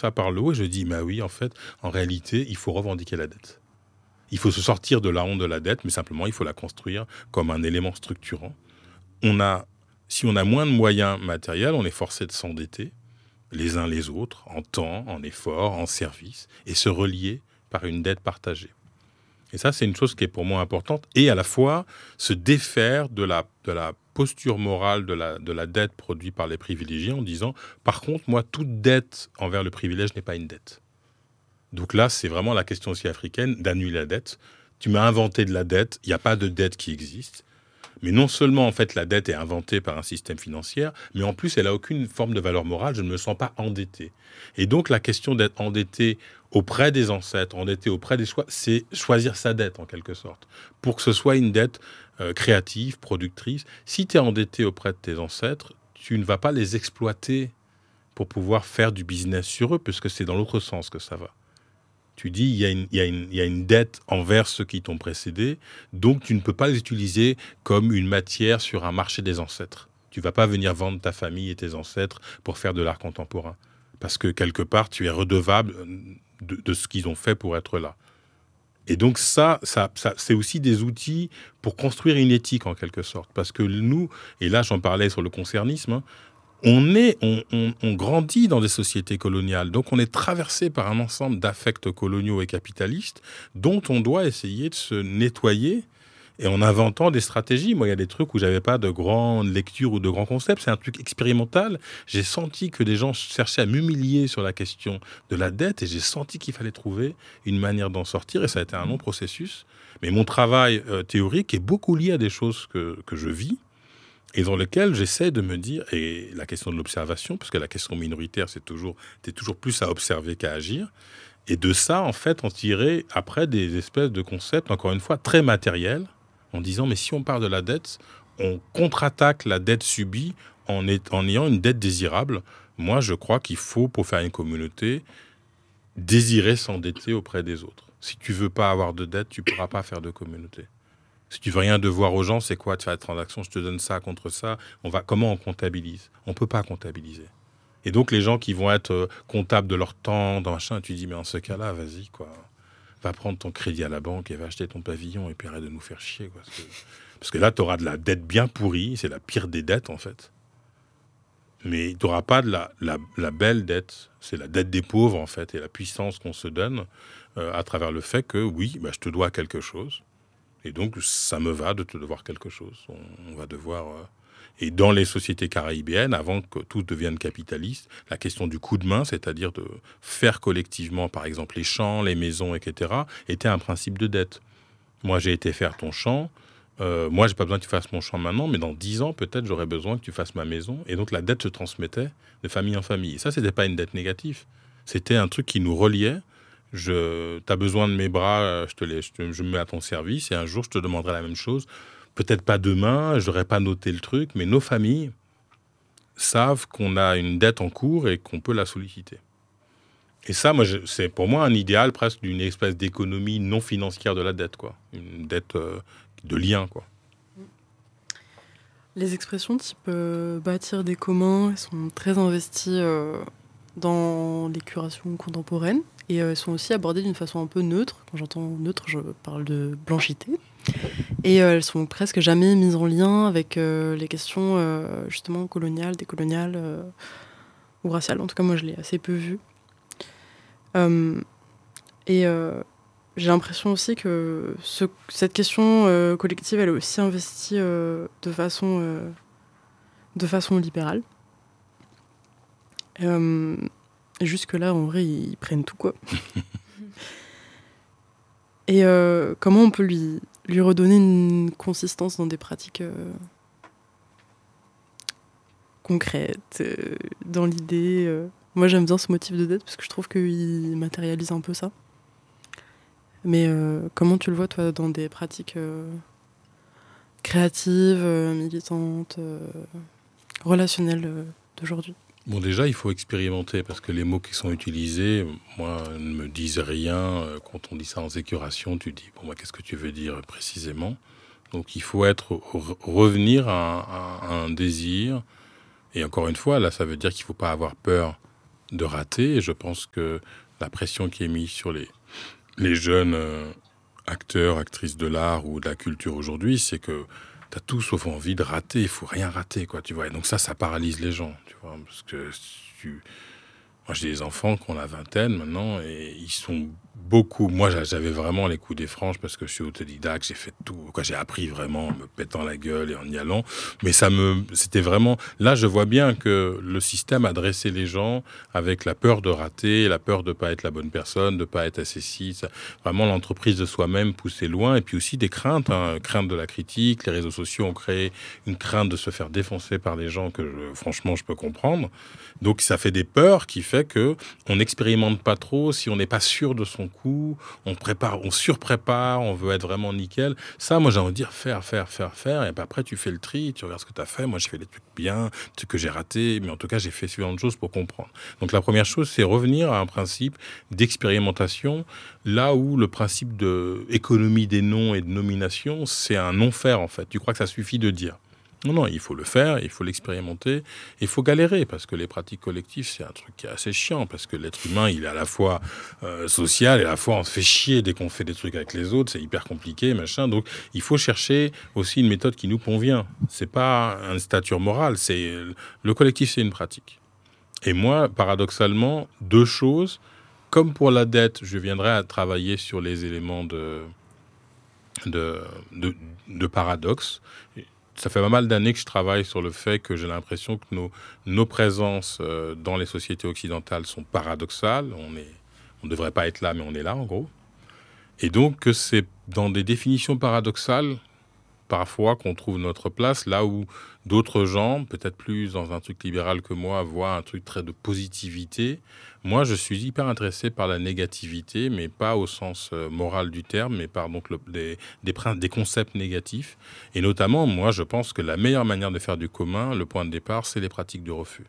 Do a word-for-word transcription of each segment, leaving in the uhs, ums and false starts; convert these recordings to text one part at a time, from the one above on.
ça par le haut et je dis, bah oui, en fait, en réalité, il faut revendiquer la dette. Il faut se sortir de la honte de la dette, mais simplement, il faut la construire comme un élément structurant. On a, si on a moins de moyens matériels, on est forcé de s'endetter les uns les autres, en temps, en effort, en service, et se relier par une dette partagée. Et ça, c'est une chose qui est pour moi importante, et à la fois se défaire de la, de la posture morale de la, de la dette produite par les privilégiés en disant, par contre, moi, toute dette envers le privilège n'est pas une dette. Donc là, c'est vraiment la question aussi africaine d'annuler la dette. Tu m'as inventé de la dette, il n'y a pas de dette qui existe. Mais non seulement, en fait, la dette est inventée par un système financier, mais en plus, elle n'a aucune forme de valeur morale. Je ne me sens pas endetté. Et donc, la question d'être endetté auprès des ancêtres, endetté auprès des choix, c'est choisir sa dette, en quelque sorte, pour que ce soit une dette euh, créative, productrice. Si tu es endetté auprès de tes ancêtres, tu ne vas pas les exploiter pour pouvoir faire du business sur eux, puisque c'est dans l'autre sens que ça va. Tu dis, il y, a une, il, y a une, il y a une dette envers ceux qui t'ont précédé, donc tu ne peux pas les utiliser comme une matière sur un marché des ancêtres. Tu ne vas pas venir vendre ta famille et tes ancêtres pour faire de l'art contemporain. Parce que quelque part, tu es redevable de, de ce qu'ils ont fait pour être là. Et donc ça, ça, ça, c'est aussi des outils pour construire une éthique en quelque sorte. Parce que nous, et là j'en parlais sur le concernisme, hein, On, est, on, on, on grandit dans des sociétés coloniales, donc on est traversé par un ensemble d'affects coloniaux et capitalistes dont on doit essayer de se nettoyer et en inventant des stratégies. Moi, il y a des trucs où j'avais pas de grande lecture ou de grands concepts, c'est un truc expérimental. J'ai senti que des gens cherchaient à m'humilier sur la question de la dette et j'ai senti qu'il fallait trouver une manière d'en sortir et ça a été un long processus. Mais mon travail euh, théorique est beaucoup lié à des choses que, que je vis et dans lequel j'essaie de me dire, et la question de l'observation, parce que la question minoritaire, c'est toujours, t'es toujours plus à observer qu'à agir, et de ça, en fait, en tirer après des espèces de concepts, encore une fois, très matériels, en disant, mais si on parle de la dette, on contre-attaque la dette subie en, est, en ayant une dette désirable. Moi, je crois qu'il faut, pour faire une communauté, désirer s'endetter auprès des autres. Si tu veux pas avoir de dette, tu pourras pas faire de communauté. Si tu veux rien devoir aux gens, c'est quoi? Tu fais la transaction, je te donne ça contre ça. On va, comment on comptabilise? On ne peut pas comptabiliser. Et donc, les gens qui vont être euh, comptables de leur temps, dans machin, tu dis, mais en ce cas-là, vas-y, quoi. Va prendre ton crédit à la banque et va acheter ton pavillon et puis arrête de nous faire chier, quoi. Parce que, parce que là, tu auras de la dette bien pourrie. C'est la pire des dettes, en fait. Mais tu n'auras pas de la, la, la belle dette. C'est la dette des pauvres, en fait, et la puissance qu'on se donne euh, à travers le fait que, oui, bah, je te dois quelque chose. Et donc, ça me va de te devoir quelque chose. On, on va devoir... Euh... Et dans les sociétés caribéennes, avant que tout devienne capitaliste, la question du coup de main, c'est-à-dire de faire collectivement, par exemple, les champs, les maisons, et cetera, était un principe de dette. Moi, j'ai été faire ton champ. Euh, moi, j'ai pas besoin que tu fasses mon champ maintenant, mais dans dix ans, peut-être, j'aurais besoin que tu fasses ma maison. Et donc, la dette se transmettait de famille en famille. Et ça, c'était pas une dette négative. C'était un truc qui nous reliait. Je, t'as besoin de mes bras, je, te les, je, te, je me mets à ton service et un jour, je te demanderai la même chose. Peut-être pas demain, je n'aurais pas noté le truc, mais nos familles savent qu'on a une dette en cours et qu'on peut la solliciter. Et ça, moi, je, c'est pour moi un idéal presque d'une espèce d'économie non financière de la dette, quoi. Une dette euh, de lien, quoi. Les expressions type euh, bâtir des communs, elles sont très investies euh, dans les curations contemporaines. Et euh, elles sont aussi abordées d'une façon un peu neutre. Quand j'entends neutre, je parle de blanchité. Et euh, elles sont presque jamais mises en lien avec euh, les questions euh, justement coloniales, décoloniales euh, ou raciales. En tout cas, moi, je l'ai assez peu vu. Euh, et euh, j'ai l'impression aussi que ce, cette question euh, collective, elle est aussi investie euh, de façon, euh, de façon libérale. Euh, Et jusque-là, en vrai, ils prennent tout, quoi. Et euh, comment on peut lui, lui redonner une consistance dans des pratiques euh, concrètes, euh, dans l'idée euh. Moi, j'aime bien ce motif de dette parce que je trouve qu'il matérialise un peu ça. Mais euh, comment tu le vois, toi, dans des pratiques euh, créatives, euh, militantes, euh, relationnelles euh, d'aujourd'hui? Bon, déjà, il faut expérimenter, parce que les mots qui sont utilisés, moi, ne me disent rien. Quand on dit ça en sécuration, tu dis, bon, bah, qu'est-ce que tu veux dire précisément? Donc, il faut être, re- revenir à, à- à un désir. Et encore une fois, là, ça veut dire qu'il ne faut pas avoir peur de rater. Et je pense que la pression qui est mise sur les, les jeunes euh, acteurs, actrices de l'art ou de la culture aujourd'hui, c'est que tu as tout sauf envie de rater. Il faut rien rater, quoi, tu vois. Et donc ça, ça paralyse les gens, tu vois. Parce que tu... Moi, j'ai des enfants qui ont la vingtaine maintenant et ils sont beaucoup. Moi, j'a- j'avais vraiment les coups des franges parce que je suis autodidacte, j'ai fait tout. Quoi, j'ai appris vraiment en me pétant la gueule et en y allant. Mais ça me, c'était vraiment. Là, je vois bien que le système a dressé les gens avec la peur de rater, la peur de pas être la bonne personne, de pas être assez si. ça- Vraiment, l'entreprise de soi-même poussée loin et puis aussi des craintes, hein, crainte de la critique. Les réseaux sociaux ont créé une crainte de se faire défoncer par des gens que, je- franchement, je peux comprendre. Donc ça fait des peurs qui fait que on n'expérimente pas trop si on n'est pas sûr de son coup, on prépare, on surprépare, on veut être vraiment nickel. Ça, moi j'ai envie de dire faire, faire, faire, faire, et puis après tu fais le tri, tu regardes ce que tu as fait. Moi j'ai fait des trucs bien, des trucs que j'ai ratés, mais en tout cas j'ai fait suffisamment de choses pour comprendre. Donc la première chose, c'est revenir à un principe d'expérimentation, là où le principe de économie des noms et de nomination, c'est un non-faire en fait. Tu crois que ça suffit de dire. Non, non, il faut le faire, il faut l'expérimenter, il faut galérer, parce que les pratiques collectives, c'est un truc qui est assez chiant, parce que l'être humain, il est à la fois euh, social, et à la fois on se fait chier dès qu'on fait des trucs avec les autres, c'est hyper compliqué, machin. Donc, il faut chercher aussi une méthode qui nous convient. C'est pas une stature morale, c'est le collectif, c'est une pratique. Et moi, paradoxalement, deux choses. Comme pour la dette, je viendrai à travailler sur les éléments de, de, de, de paradoxe. Ça fait pas mal d'années que je travaille sur le fait que j'ai l'impression que nos, nos présences euh, dans les sociétés occidentales sont paradoxales. On est, on ne devrait pas être là, mais on est là, en gros. Et donc, que c'est dans des définitions paradoxales, parfois, qu'on trouve notre place, là où d'autres gens, peut-être plus dans un truc libéral que moi, voient un truc très de positivité. Moi, je suis hyper intéressé par la négativité, mais pas au sens euh, moral du terme, mais par donc le- des, des, prin- des concepts négatifs. Et notamment, moi, je pense que la meilleure manière de faire du commun, le point de départ, c'est les pratiques de refus.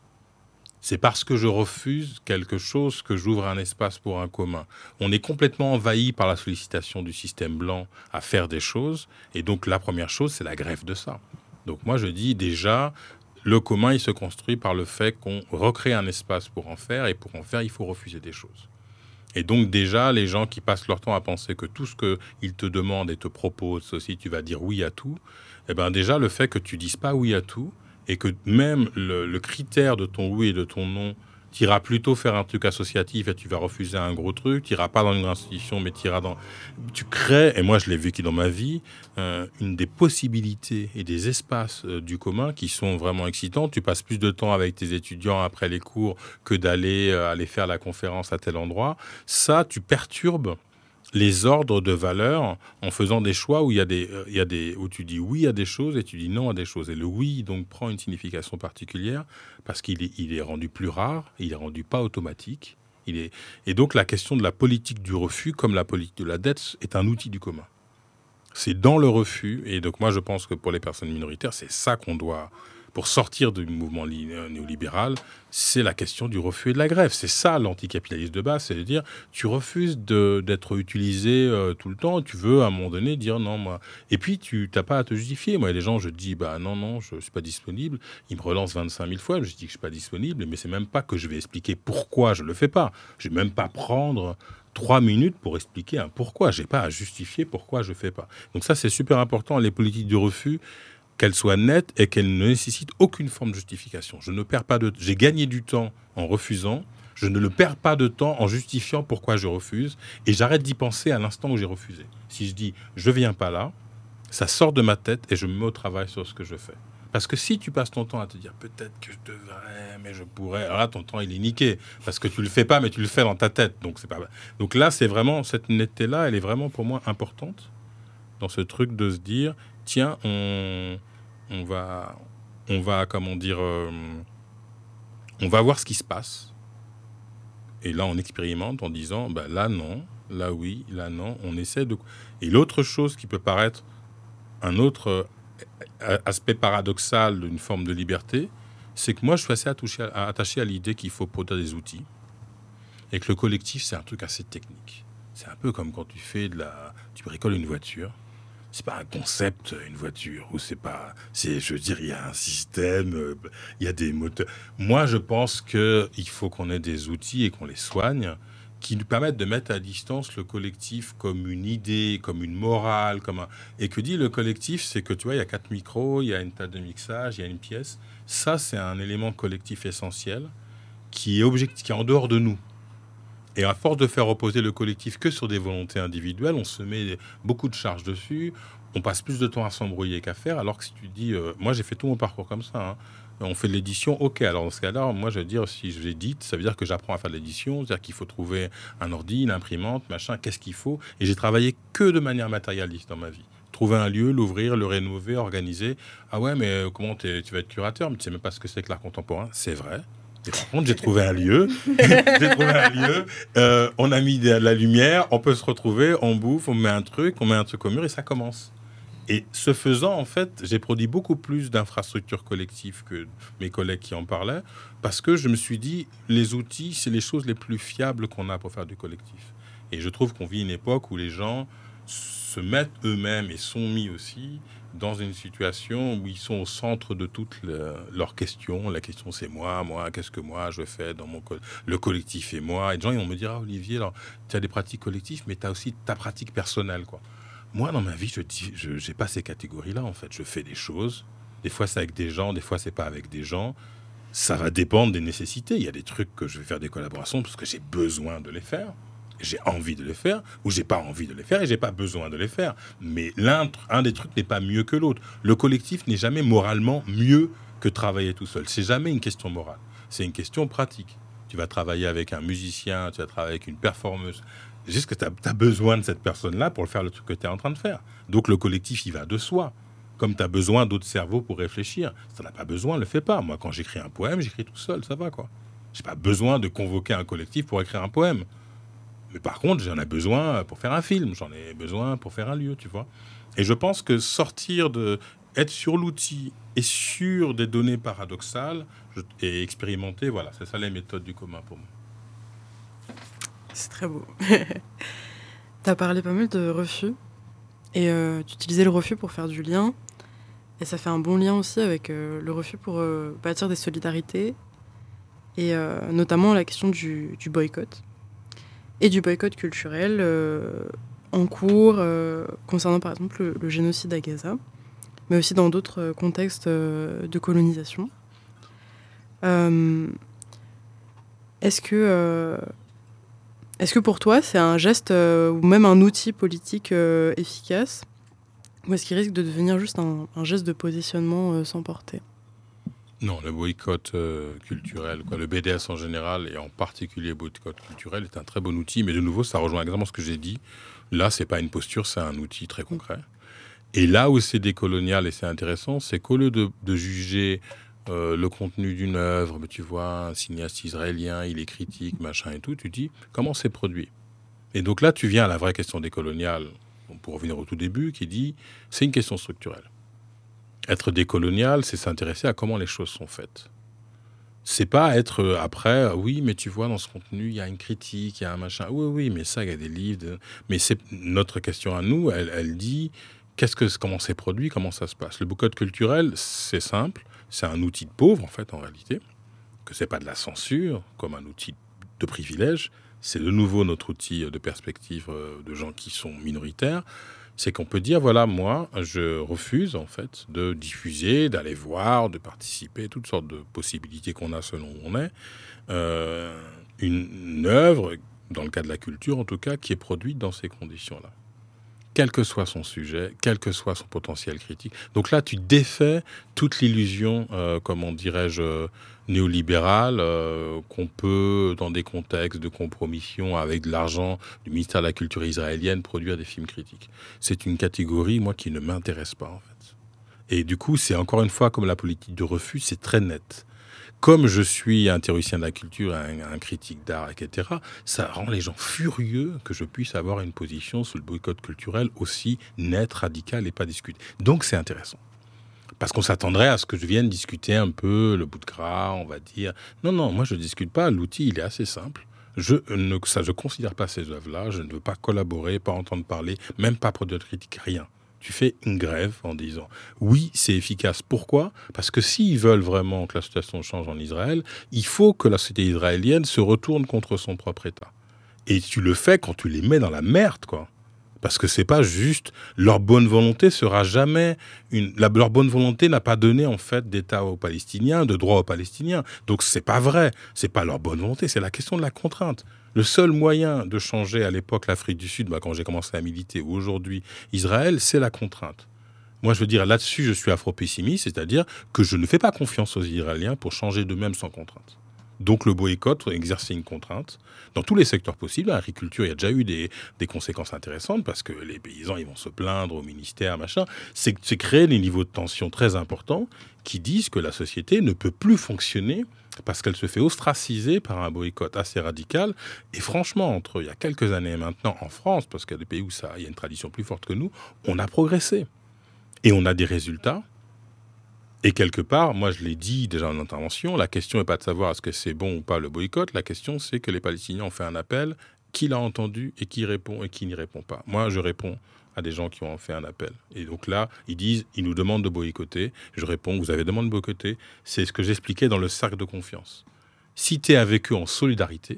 C'est parce que je refuse quelque chose que j'ouvre un espace pour un commun. On est complètement envahi par la sollicitation du système blanc à faire des choses. Et donc, la première chose, c'est la greffe de ça. Donc, moi, je dis déjà, le commun, il se construit par le fait qu'on recrée un espace pour en faire. Et pour en faire, il faut refuser des choses. Et donc, déjà, les gens qui passent leur temps à penser que tout ce qu'ils te demandent et te proposent, aussi, tu vas dire oui à tout, eh ben déjà, le fait que tu dises pas oui à tout, et que même le, le critère de ton oui et de ton non, tu iras plutôt faire un truc associatif et tu vas refuser un gros truc, tu iras pas dans une institution, mais tu iras dans... Tu crées, et moi je l'ai vécu dans ma vie, euh, une des possibilités et des espaces euh, du commun qui sont vraiment excitants. Tu passes plus de temps avec tes étudiants après les cours que d'aller euh, aller faire la conférence à tel endroit. Ça, tu perturbes les ordres de valeurs en faisant des choix où il y a des, euh, il y a des, où tu dis oui à des choses et tu dis non à des choses. Et le oui, donc, prend une signification particulière parce qu'il est, il est rendu plus rare, il est rendu pas automatique. Il est... Et donc, la question de la politique du refus, comme la politique de la dette, est un outil du commun. C'est dans le refus. Et donc, moi, je pense que pour les personnes minoritaires, c'est ça qu'on doit... Pour sortir du mouvement li- euh, néolibéral, c'est la question du refus et de la grève. C'est ça l'anticapitalisme de base, c'est de dire tu refuses de- d'être utilisé euh, tout le temps, tu veux à un moment donné dire non, moi. Et puis tu n'as pas à te justifier. Moi, il y a des gens, je dis bah non, non, je ne suis pas disponible. Ils me relancent vingt-cinq mille fois, je dis que je ne suis pas disponible, mais c'est même pas que je vais expliquer pourquoi je ne le fais pas. Je ne vais même pas prendre trois minutes pour expliquer un pourquoi. Je n'ai pas à justifier pourquoi je ne fais pas. Donc ça, c'est super important, les politiques du refus, qu'elles soient nettes et qu'elles ne nécessitent aucune forme de justification. Je ne perds pas de... J'ai gagné du temps en refusant, je ne le perds pas de temps en justifiant pourquoi je refuse, et j'arrête d'y penser à l'instant où j'ai refusé. Si je dis « je viens pas là », ça sort de ma tête et je me mets au travail sur ce que je fais. Parce que si tu passes ton temps à te dire « peut-être que je devrais, mais je pourrais », alors là, ton temps, il est niqué, parce que tu le fais pas, mais tu le fais dans ta tête. Donc, c'est pas... donc là, c'est vraiment... Cette netteté-là, elle est vraiment pour moi importante dans ce truc de se dire tiens, on, on va, on va, comment dire, euh, on va voir ce qui se passe. Et là, on expérimente en disant, bah, là, non, là, oui, là, non. On essaie de... Et l'autre chose qui peut paraître un autre euh, aspect paradoxal d'une forme de liberté, c'est que moi, je suis assez attaché à, attaché à l'idée qu'il faut produire des outils et que le collectif, c'est un truc assez technique. C'est un peu comme quand tu fais de la... Tu bricoles une voiture. c'est pas un concept, une voiture, ou c'est pas, c'est, je veux dire, il y a un système, euh, il y a des moteurs. Moi, je pense que il faut qu'on ait des outils et qu'on les soigne, qui nous permettent de mettre à distance le collectif comme une idée, comme une morale, comme un... et que dit le collectif, c'est que tu vois, il y a quatre micros, il y a une table de mixage, il y a une pièce. Ça, c'est un élément collectif essentiel qui est objectif, qui est en dehors de nous. Et à force de faire reposer le collectif que sur des volontés individuelles, on se met beaucoup de charges dessus, on passe plus de temps à s'embrouiller qu'à faire, alors que si tu dis... euh, moi, j'ai fait tout mon parcours comme ça, hein. On fait de l'édition, ok. Alors dans ce cas-là, moi, je veux dire, si je l'édite, ça veut dire que j'apprends à faire de l'édition, c'est-à-dire qu'il faut trouver un ordi, une imprimante, machin, qu'est-ce qu'il faut. Et j'ai travaillé que de manière matérialiste dans ma vie. Trouver un lieu, l'ouvrir, le rénover, organiser. Ah ouais, mais euh, comment t'es- tu vas être curateur? Mais tu sais même pas ce que c'est que l'art contemporain. C'est vrai. Et par contre, j'ai trouvé un lieu. j'ai trouvé un lieu. Euh, on a mis de la lumière. On peut se retrouver. On bouffe. On met un truc. On met un truc au mur et ça commence. Et ce faisant, en fait, j'ai produit beaucoup plus d'infrastructures collectives que mes collègues qui en parlaient, parce que je me suis dit, les outils, c'est les choses les plus fiables qu'on a pour faire du collectif. Et je trouve qu'on vit une époque où les gens se mettent eux-mêmes et sont mis aussi dans une situation où ils sont au centre de toutes le- leurs questions. La question, c'est moi, moi, qu'est-ce que moi je fais dans mon co- le collectif et moi. Et les gens, ils vont me dire, ah, Olivier, alors, tu as des pratiques collectives, mais tu as aussi ta pratique personnelle, quoi. Moi, dans ma vie, je dis, je j'ai pas ces catégories-là, en fait. Je fais des choses. Des fois, c'est avec des gens. Des fois, c'est pas avec des gens. Ça va dépendre des nécessités. Il y a des trucs que je vais faire des collaborations parce que j'ai besoin de les faire. J'ai envie de les faire ou j'ai pas envie de les faire et j'ai pas besoin de les faire. Mais l'un, un des trucs n'est pas mieux que l'autre. Le collectif n'est jamais moralement mieux que travailler tout seul. C'est jamais une question morale. C'est une question pratique. Tu vas travailler avec un musicien, tu vas travailler avec une performeuse. Juste que tu as besoin de cette personne-là pour faire le truc que tu es en train de faire. Donc le collectif, il va de soi. Comme tu as besoin d'autres cerveaux pour réfléchir. Ça n'a pas besoin, le fais pas. Moi, quand j'écris un poème, j'écris tout seul, ça va, quoi. J'ai pas besoin de convoquer un collectif pour écrire un poème. Mais par contre, j'en ai besoin pour faire un film, j'en ai besoin pour faire un lieu, tu vois. Et je pense que sortir de... être sur l'outil et sur des données paradoxales je- et expérimenter, voilà, c'est ça les méthodes du commun pour moi. C'est très beau. Tu as parlé pas mal de refus. Et euh, tu utilisais le refus pour faire du lien. Et ça fait un bon lien aussi avec euh, le refus pour euh, bâtir des solidarités. Et euh, notamment la question du, du boycott. Et du boycott culturel euh, en cours, euh, concernant par exemple le, le génocide à Gaza, mais aussi dans d'autres euh, contextes euh, de colonisation. Euh, est-ce que, euh, est-ce que pour toi, c'est un geste euh, ou même un outil politique euh, efficace, ou est-ce qu'il risque de devenir juste un, un geste de positionnement euh, sans portée? Non, le boycott euh, culturel, quoi, le B D S en général, et en particulier le boycott culturel, est un très bon outil. Mais de nouveau, ça rejoint exactement ce que j'ai dit. Là, c'est pas une posture, c'est un outil très concret. Et là où c'est décolonial et c'est intéressant, c'est qu'au lieu de, de juger euh, le contenu d'une œuvre, mais tu vois, un cinéaste israélien, il est critique, machin et tout, tu dis comment c'est produit. Et donc là, tu viens à la vraie question décoloniale, pour revenir au tout début, qui dit c'est une question structurelle. Être décolonial, c'est s'intéresser à comment les choses sont faites. C'est pas être euh, après, euh, oui, mais tu vois, dans ce contenu, il y a une critique, il y a un machin. Oui, oui, mais ça, il y a des livres. de- Mais c'est notre question à nous, elle, elle dit qu'est-ce que, comment c'est produit, comment ça se passe. Le boycott culturel, c'est simple, c'est un outil de pauvre, en fait, en réalité, que c'est pas de la censure, comme un outil de privilège. C'est de nouveau notre outil de perspective euh, de gens qui sont minoritaires. C'est qu'on peut dire, voilà, moi, je refuse, en fait, de diffuser, d'aller voir, de participer, toutes sortes de possibilités qu'on a selon où on est. Euh, une, une œuvre, dans le cas de la culture en tout cas, qui est produite dans ces conditions-là. Quel que soit son sujet, quel que soit son potentiel critique. Donc là, tu défais toute l'illusion, euh, comment dirais-je, euh, néolibérale, euh, qu'on peut, dans des contextes de compromission avec de l'argent du ministère de la Culture israélienne, produire des films critiques. C'est une catégorie, moi, qui ne m'intéresse pas, en fait. Et du coup, c'est encore une fois, comme la politique de refus, c'est très net. Comme je suis un théoricien de la culture, un, un critique d'art, et cetera, ça rend les gens furieux que je puisse avoir une position sous le boycott culturel aussi nette, radicale et pas discutée. Donc c'est intéressant. Parce qu'on s'attendrait à ce que je vienne discuter un peu le bout de gras, on va dire. Non, non, moi je ne discute pas. L'outil, il est assez simple. Je ne ça, je considère pas ces œuvres-là. Je ne veux pas collaborer, pas entendre parler, même pas produire de critique, rien. tu fais une grève en disant oui, c'est efficace. Pourquoi ? Parce que s'ils veulent vraiment que la situation change en Israël, il faut que la société israélienne se retourne contre son propre État. Et tu le fais quand tu les mets dans la merde, quoi. Parce que c'est pas juste, leur bonne volonté sera jamais une, la, leur bonne volonté n'a pas donné en fait d'État aux Palestiniens, de droit aux Palestiniens. Donc c'est pas vrai, c'est pas leur bonne volonté, c'est la question de la contrainte. Le seul moyen de changer à l'époque l'Afrique du Sud, bah, quand j'ai commencé à militer, ou aujourd'hui Israël, c'est la contrainte. Moi, je veux dire, là-dessus, je suis afro-pessimiste, c'est-à-dire que je ne fais pas confiance aux Israéliens pour changer d'eux-mêmes sans contrainte. Donc le boycott, exercer une contrainte dans tous les secteurs possibles. L'agriculture, il y a déjà eu des, des conséquences intéressantes parce que les paysans, ils vont se plaindre au ministère, machin. C'est, c'est créer des niveaux de tension très importants qui disent que la société ne peut plus fonctionner parce qu'elle se fait ostraciser par un boycott assez radical. Et franchement, entre il y a quelques années maintenant en France, parce qu'il y a des pays où ça, il y a une tradition plus forte que nous, on a progressé. Et on a des résultats. Et quelque part, moi je l'ai dit déjà en intervention, la question n'est pas de savoir est-ce que c'est bon ou pas le boycott, la question c'est que les Palestiniens ont fait un appel, qui l'a entendu et qui répond et qui n'y répond pas. Moi je réponds à des gens qui ont fait un appel. Et donc là, ils disent, ils nous demandent de boycotter. Je réponds, vous avez demandé de boycotter. C'est ce que j'expliquais dans le cercle de confiance. Si tu es avec eux en solidarité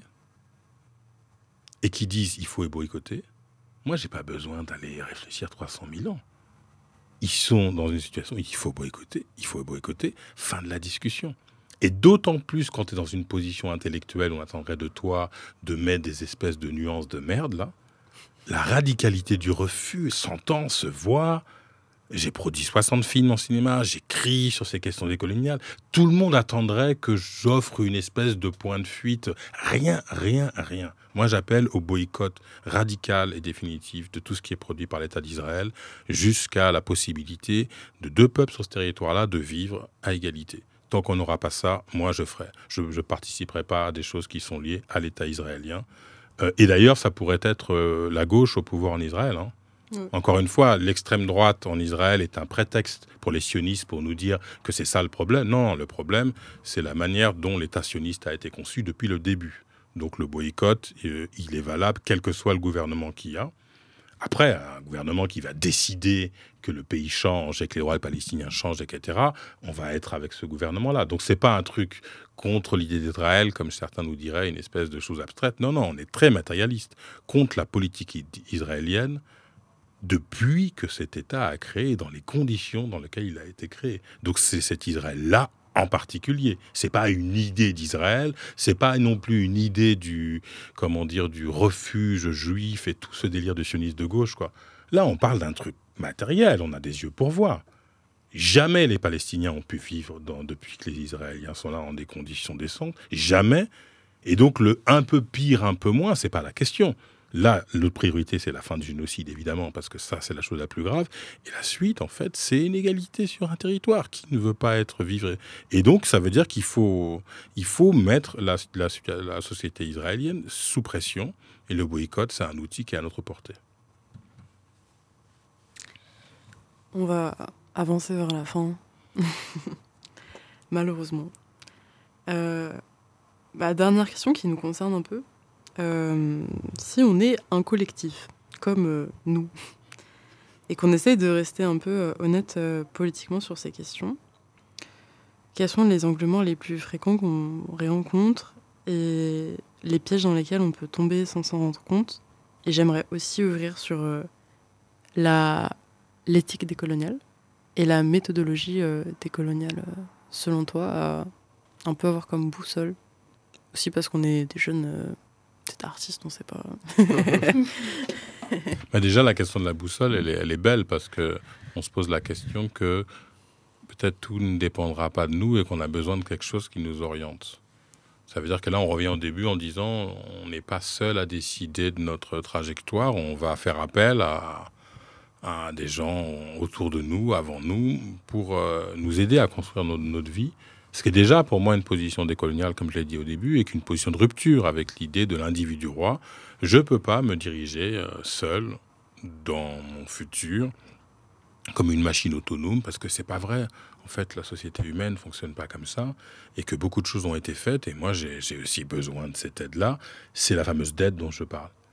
et qu'ils disent il faut boycotter, moi j'ai pas besoin d'aller réfléchir trois cent mille ans. Ils sont dans une situation où il faut boycotter, il faut boycotter, fin de la discussion. Et d'autant plus quand tu es dans une position intellectuelle où on attendrait de toi de mettre des espèces de nuances de merde, là, la radicalité du refus s'entend, se voit. J'ai produit soixante films en cinéma, j'écris sur ces questions décoloniales. Tout le monde attendrait que j'offre une espèce de point de fuite. Rien, rien, rien. Moi, j'appelle au boycott radical et définitif de tout ce qui est produit par l'État d'Israël jusqu'à la possibilité de deux peuples sur ce territoire-là de vivre à égalité. Tant qu'on n'aura pas ça, moi, je ferai. Je ne participerai pas à des choses qui sont liées à l'État israélien. Euh, et d'ailleurs, ça pourrait être euh, la gauche au pouvoir en Israël, hein. Mmh. Encore une fois, l'extrême droite en Israël est un prétexte pour les sionistes pour nous dire que c'est ça le problème. Non, le problème, c'est la manière dont l'État sioniste a été conçu depuis le début. Donc le boycott, euh, il est valable quel que soit le gouvernement qu'il y a. Après, un gouvernement qui va décider que le pays change et que les droits palestiniens changent, et cetera, on va être avec ce gouvernement-là. Donc c'est pas un truc contre l'idée d'Israël, comme certains nous diraient, une espèce de chose abstraite. Non, non, on est très matérialiste. Contre la politique israélienne, depuis que cet État a créé, dans les conditions dans lesquelles il a été créé. Donc c'est cet Israël-là en particulier. C'est pas une idée d'Israël, c'est pas non plus une idée du, comment dire, du refuge juif et tout ce délire de sionistes de gauche, quoi. Là, on parle d'un truc matériel, on a des yeux pour voir. Jamais les Palestiniens ont pu vivre dans, depuis que les Israéliens sont là en des conditions décentes. Jamais. Et donc le un peu pire, un peu moins, c'est pas la question. Là, l'autre priorité, c'est la fin du génocide, évidemment, parce que ça, c'est la chose la plus grave. Et la suite, en fait, c'est une égalité sur un territoire qui ne veut pas être vivre. Et donc, ça veut dire qu'il faut, il faut mettre la, la, la société israélienne sous pression. Et le boycott, c'est un outil qui est à notre portée. On va avancer vers la fin, malheureusement. Euh, bah, dernière question qui nous concerne un peu. Euh, si on est un collectif, comme euh, nous, et qu'on essaye de rester un peu euh, honnête euh, politiquement sur ces questions, quels sont les angles morts les plus fréquents qu'on rencontre et les pièges dans lesquels on peut tomber sans s'en rendre compte? Et j'aimerais aussi ouvrir sur euh, la, l'éthique décoloniale et la méthodologie euh, décoloniale, euh, selon toi, à un peu avoir comme boussole. Aussi parce qu'on est des jeunes... Euh, C'est artiste, on ne sait pas. bah déjà, la question de la boussole, elle est, elle est belle parce qu'on se pose la question que peut-être tout ne dépendra pas de nous et qu'on a besoin de quelque chose qui nous oriente. Ça veut dire que là, on revient au début en disant on n'est pas seul à décider de notre trajectoire. On va faire appel à, à des gens autour de nous, avant nous, pour euh, nous aider à construire notre, notre vie. Ce qui est déjà pour moi une position décoloniale, comme je l'ai dit au début, et qu'une position de rupture avec l'idée de l'individu roi. Je ne peux pas me diriger euh, seul dans mon futur comme une machine autonome, parce que ce n'est pas vrai. En fait, la société humaine ne fonctionne pas comme ça, et que beaucoup de choses ont été faites, et moi j'ai, j'ai aussi besoin de cette aide-là. C'est la fameuse dette dont je parle.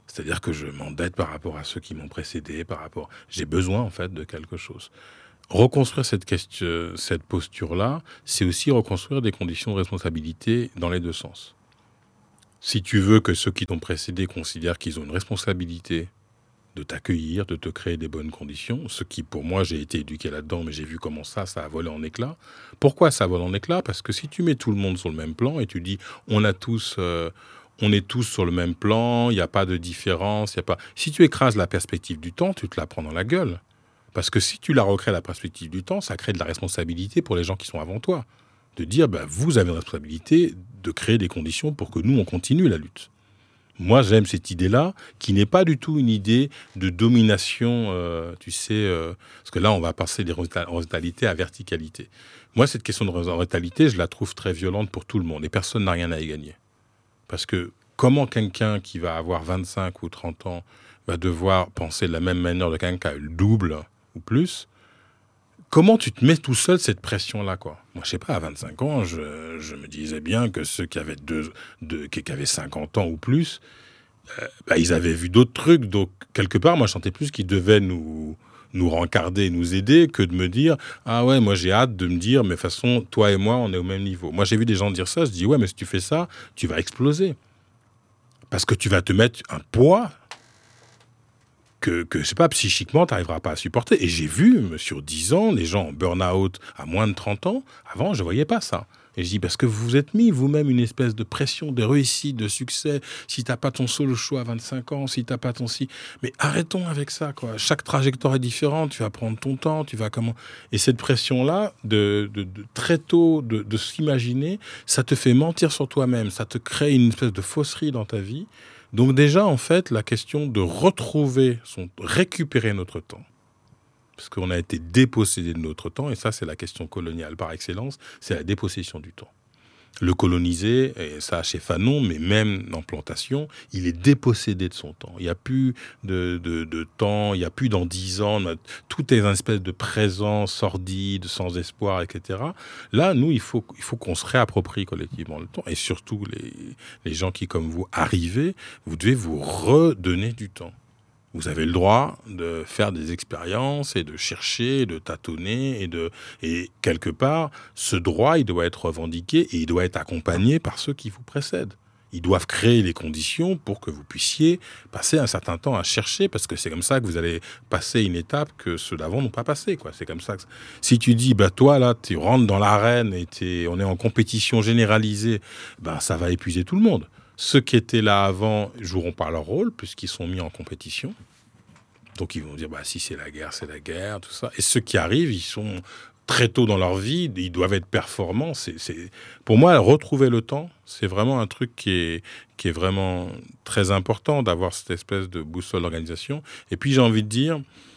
C'est-à-dire que je m'endette par rapport à ceux qui m'ont précédé, par rapport... J'ai besoin, en fait, de quelque chose. Reconstruire cette, question, cette posture-là, c'est aussi reconstruire des conditions de responsabilité dans les deux sens. Si tu veux que ceux qui t'ont précédé considèrent qu'ils ont une responsabilité de t'accueillir, de te créer des bonnes conditions, ce qui, pour moi, j'ai été éduqué là-dedans, mais j'ai vu comment ça, ça a volé en éclats. Pourquoi ça vole en éclats ? Parce que si tu mets tout le monde sur le même plan et tu dis, on a tous... Euh, on est tous sur le même plan, il n'y a pas de différence, il y a pas... Si tu écrases la perspective du temps, tu te la prends dans la gueule. Parce que si tu la recrées la perspective du temps, ça crée de la responsabilité pour les gens qui sont avant toi. De dire, bah, vous avez une responsabilité de créer des conditions pour que nous, on continue la lutte. Moi, j'aime cette idée-là, qui n'est pas du tout une idée de domination, euh, tu sais, euh, parce que là, on va passer d'horizontalité à verticalité. Moi, cette question de horizontalité, je la trouve très violente pour tout le monde, et personne n'a rien à y gagner. Parce que comment quelqu'un qui va avoir vingt-cinq ou trente ans va devoir penser de la même manière de quelqu'un qui a le double ou plus, comment tu te mets tout seul cette pression-là, quoi ? Moi, je sais pas, à vingt-cinq ans, je, je me disais bien que ceux qui avaient, deux, deux, qui avaient cinquante ans ou plus, euh, bah, ils avaient vu d'autres trucs. Donc, quelque part, moi, je sentais plus qu'ils devaient nous, nous rencarder, nous aider, que de me dire « Ah ouais, moi, j'ai hâte de me dire, mais de toute façon, toi et moi, on est au même niveau. » Moi, j'ai vu des gens dire ça, je dis « Ouais, mais si tu fais ça, tu vas exploser. Parce que tu vas te mettre un poids que, que je sais pas, psychiquement, tu n'arriveras pas à supporter. » Et j'ai vu, sur dix ans, les gens en burn-out à moins de trente ans. Avant, je ne voyais pas ça. Et je dis, parce que vous vous êtes mis vous-même une espèce de pression, de réussite, de succès. Si tu n'as pas ton seul choix à vingt-cinq ans, si tu n'as pas ton si... Mais arrêtons avec ça, quoi. Chaque trajectoire est différente. Tu vas prendre ton temps, tu vas comment... Et cette pression-là, de, de, de très tôt, de, de s'imaginer, ça te fait mentir sur toi-même. Ça te crée une espèce de fausserie dans ta vie. Donc déjà, en fait, la question de retrouver, son, récupérer notre temps, parce qu'on a été dépossédé de notre temps, et ça, c'est la question coloniale par excellence, c'est la dépossession du temps. Le colonisé, et ça chez Fanon, mais même en plantation, il est dépossédé de son temps. Il n'y a plus de, de, de temps, il n'y a plus dans dix ans, tout est une espèce de présent sordide, sans espoir, et cetera. Là, nous, il faut, il faut qu'on se réapproprie collectivement le temps, et surtout les, les gens qui, comme vous, arrivez, vous devez vous redonner du temps. Vous avez le droit de faire des expériences et de chercher, de tâtonner et de et quelque part, ce droit, il doit être revendiqué et il doit être accompagné par ceux qui vous précèdent. Ils doivent créer les conditions pour que vous puissiez passer un certain temps à chercher, parce que c'est comme ça que vous allez passer une étape que ceux d'avant n'ont pas passé, quoi. C'est comme ça que... Si tu dis, bah toi là, tu rentres dans l'arène et t'es... on est en compétition généralisée, ben ça va épuiser tout le monde. Ceux qui étaient là avant joueront pas leur rôle puisqu'ils sont mis en compétition. Donc ils vont dire, bah, si c'est la guerre, c'est la guerre, tout ça. Et ceux qui arrivent, ils sont très tôt dans leur vie, ils doivent être performants. C'est, c'est... Pour moi, retrouver le temps, c'est vraiment un truc qui est, qui est vraiment très important, d'avoir cette espèce de boussole d'organisation. Et puis j'ai envie de dire,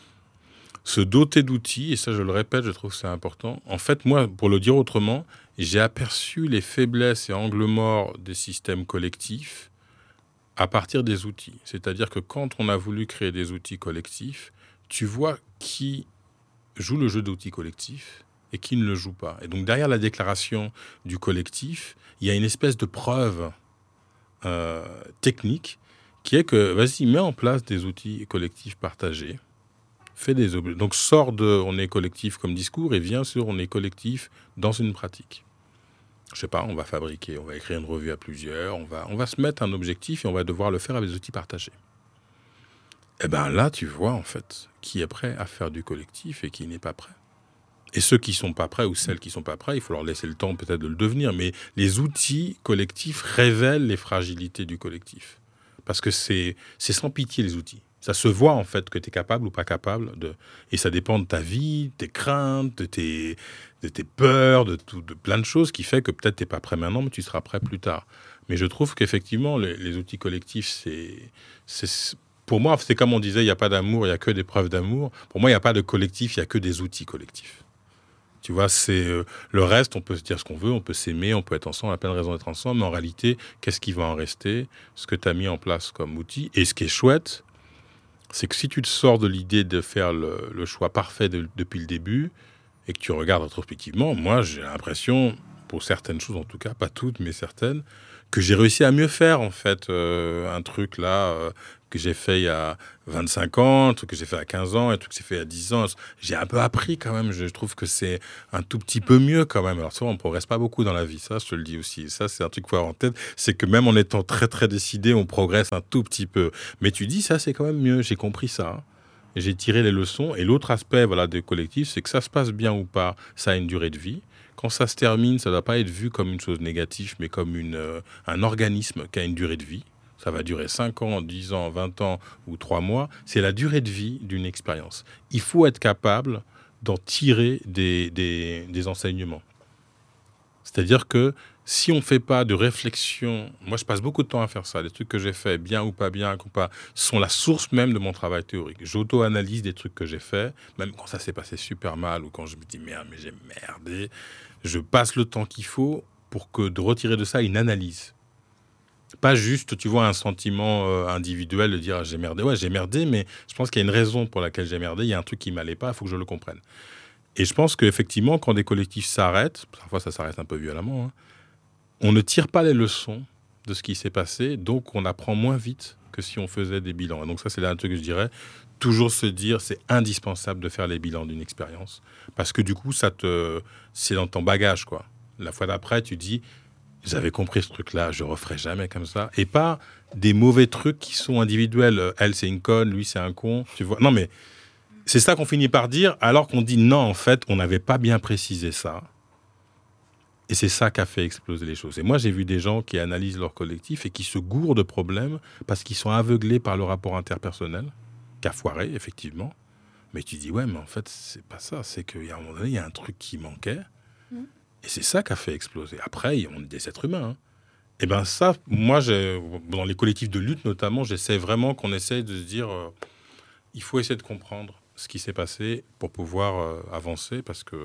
se doter d'outils, et ça je le répète, je trouve que c'est important. En fait, moi, pour le dire autrement, j'ai aperçu les faiblesses et angles morts des systèmes collectifs à partir des outils. C'est-à-dire que quand on a voulu créer des outils collectifs, tu vois qui joue le jeu d'outils collectifs et qui ne le joue pas. Et donc derrière la déclaration du collectif, il y a une espèce de preuve euh, technique qui est que, vas-y, mets en place des outils collectifs partagés. Fais des ob... Donc sors de « on est collectif » comme discours et viens sur « on est collectif » dans une pratique. Je sais pas, on va fabriquer, on va écrire une revue à plusieurs, on va, on va se mettre un objectif et on va devoir le faire avec des outils partagés. Et bien là, tu vois en fait qui est prêt à faire du collectif et qui n'est pas prêt. Et ceux qui sont pas prêts ou celles qui sont pas prêts, il faut leur laisser le temps peut-être de le devenir. Mais les outils collectifs révèlent les fragilités du collectif. Parce que c'est, c'est sans pitié les outils. Ça se voit en fait que tu es capable ou pas capable de... Et ça dépend de ta vie, tes craintes, de tes, de tes peurs, de, tout, de plein de choses qui fait que peut-être tu n'es pas prêt maintenant, mais tu seras prêt plus tard. Mais je trouve qu'effectivement, les, les outils collectifs, c'est, c'est... Pour moi, c'est comme on disait, il n'y a pas d'amour, il n'y a que des preuves d'amour. Pour moi, il n'y a pas de collectif, il n'y a que des outils collectifs. Tu vois, c'est euh, le reste, on peut se dire ce qu'on veut, on peut s'aimer, on peut être ensemble, on a plein de raisons d'être ensemble, mais en réalité, qu'est-ce qui va en rester ? Ce que tu as mis en place comme outil. Et ce qui est chouette, c'est que si tu te sors de l'idée de faire le, le choix parfait de, depuis le début et que tu regardes rétrospectivement, moi, j'ai l'impression, pour certaines choses en tout cas, pas toutes, mais certaines, que j'ai réussi à mieux faire, en fait. Euh, un truc là euh, que j'ai fait il y a vingt-cinq ans, un truc que j'ai fait à quinze ans, un truc que j'ai fait il y a dix ans. J'ai un peu appris quand même. Je trouve que c'est un tout petit peu mieux quand même. Alors, ça, on ne progresse pas beaucoup dans la vie. Ça, je te le dis aussi. Ça, c'est un truc qu'il faut avoir en tête. C'est que même en étant très, très décidé, on progresse un tout petit peu. Mais tu dis, ça, c'est quand même mieux. J'ai compris ça. Hein. J'ai tiré les leçons. Et l'autre aspect voilà, des collectifs, c'est que ça se passe bien ou pas, ça a une durée de vie. Quand ça se termine, ça ne doit pas être vu comme une chose négative, mais comme une, euh, un organisme qui a une durée de vie. Ça va durer cinq ans, dix ans, vingt ans ou trois mois. C'est la durée de vie d'une expérience. Il faut être capable d'en tirer des, des, des enseignements. C'est-à-dire que si on ne fait pas de réflexion, moi je passe beaucoup de temps à faire ça, les trucs que j'ai faits, bien ou pas bien, ou pas, sont la source même de mon travail théorique. J'auto-analyse des trucs que j'ai faits, même quand ça s'est passé super mal ou quand je me dis merde, mais j'ai merdé. Je passe le temps qu'il faut pour que de retirer de ça une analyse. Pas juste, tu vois, un sentiment euh, individuel de dire ah, j'ai merdé. Ouais, j'ai merdé, mais je pense qu'il y a une raison pour laquelle j'ai merdé. Il y a un truc qui ne m'allait pas, il faut que je le comprenne. Et je pense qu'effectivement, quand des collectifs s'arrêtent, parfois ça s'arrête un peu violemment, hein, on ne tire pas les leçons de ce qui s'est passé, donc on apprend moins vite que si on faisait des bilans. Et donc ça, c'est là un truc que je dirais. Toujours se dire, c'est indispensable de faire les bilans d'une expérience. Parce que du coup, ça te, c'est dans ton bagage, quoi. La fois d'après, tu dis, j'avais compris ce truc-là, je referai jamais comme ça. Et pas des mauvais trucs qui sont individuels. Elle, c'est une conne, lui, c'est un con. Tu vois. Non, mais c'est ça qu'on finit par dire, alors qu'on dit non, en fait, on n'avait pas bien précisé ça. Et c'est ça qui a fait exploser les choses. Et moi, j'ai vu des gens qui analysent leur collectif et qui se gourrent de problèmes parce qu'ils sont aveuglés par le rapport interpersonnel, qui a foiré, effectivement. Mais tu dis, ouais, mais en fait, c'est pas ça. C'est qu'à un moment donné, il y a un truc qui manquait. Mmh. Et c'est ça qui a fait exploser. Après, on est des êtres humains. Hein. Et bien ça, moi, j'ai, dans les collectifs de lutte notamment, j'essaie vraiment qu'on essaye de se dire, euh, il faut essayer de comprendre ce qui s'est passé pour pouvoir euh, avancer parce que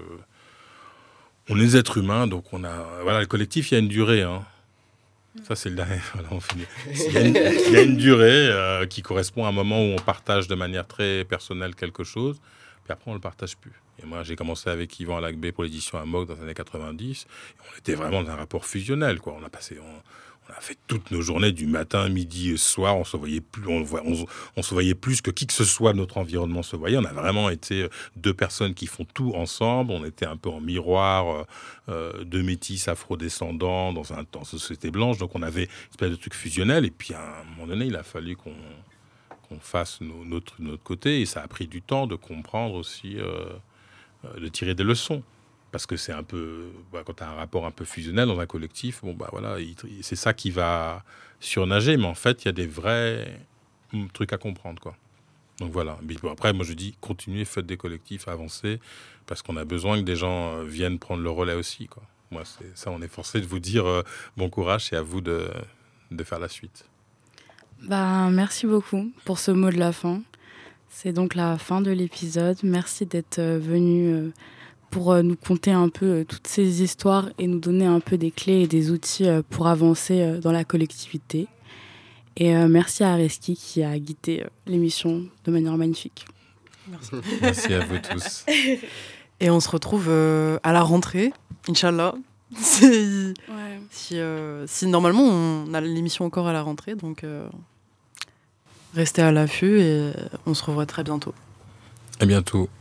on est des êtres humains, donc on a... Voilà, le collectif, il y a une durée. Hein. Ça, c'est le dernier. Voilà, on finit. Il y a une, il y a une durée euh, qui correspond à un moment où on partage de manière très personnelle quelque chose, puis après, on ne le partage plus. Et moi, j'ai commencé avec Yvan Alagbé pour l'édition Amok dans les années quatre-vingt-dix. Et on était vraiment dans un rapport fusionnel, quoi. On a passé... On, on a fait toutes nos journées du matin, midi et soir. On se voyait plus, on, on, on se voyait plus que qui que ce soit de notre environnement se voyait. On a vraiment été deux personnes qui font tout ensemble. On était un peu en miroir, euh, deux métis afro-descendants dans, un, dans une société blanche. Donc on avait une espèce de truc fusionnel. Et puis à un moment donné, il a fallu qu'on, qu'on fasse nos, notre, notre côté. Et ça a pris du temps de comprendre aussi, euh, de tirer des leçons. Parce que c'est un peu, bah, quand tu as un rapport un peu fusionnel dans un collectif, bon, bah, voilà, il, c'est ça qui va surnager. Mais en fait, il y a des vrais trucs à comprendre, quoi. Donc voilà. Mais bon, après, moi, je dis, continuez, faites des collectifs, avancez, parce qu'on a besoin que des gens euh, viennent prendre le relais aussi, quoi. Moi, c'est ça, on est forcé de vous dire euh, bon courage, c'est à vous de, de faire la suite. Bah, merci beaucoup pour ce mot de la fin. C'est donc la fin de l'épisode. Merci d'être euh, venu... Euh, pour nous conter un peu toutes ces histoires et nous donner un peu des clés et des outils pour avancer dans la collectivité. Et merci à Areski qui a guidé l'émission de manière magnifique. Merci. Merci à vous tous. Et on se retrouve à la rentrée, Inch'Allah. Si, ouais. si, euh, si normalement on a l'émission encore à la rentrée, donc euh, restez à l'affût et on se revoit très bientôt. À bientôt.